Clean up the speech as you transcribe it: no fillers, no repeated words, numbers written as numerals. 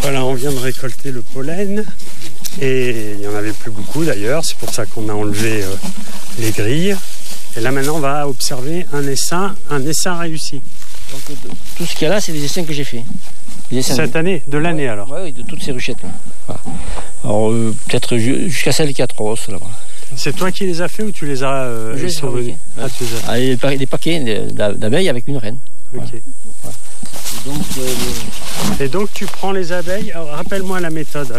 Voilà, on vient de récolter le pollen et il n'y en avait plus beaucoup d'ailleurs, c'est pour ça qu'on a enlevé les grilles. Et là maintenant on va observer un essaim réussi. Donc tout ce qu'il y a là, c'est des essaims que j'ai fait. Cette année, de l'année alors. Oui, de toutes ces ruchettes là. Voilà. Alors peut-être jusqu'à celle qui a 3 os là-bas. C'est toi qui les as fait ou tu les as ils sont venus. Tu les as... Des paquets d'abeilles avec une reine. Ok. Voilà. Et donc tu prends les abeilles. Alors, rappelle-moi la méthode.